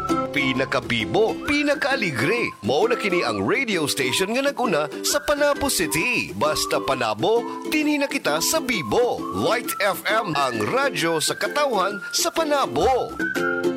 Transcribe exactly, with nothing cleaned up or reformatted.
Pinakabibo, pinakaaligre. Mao na kini ang radio station nga naguna sa Panabo City. Basta Panabo, dinhi na kita sa Bibo. Light F M, ang radyo sa katawhan sa Panabo.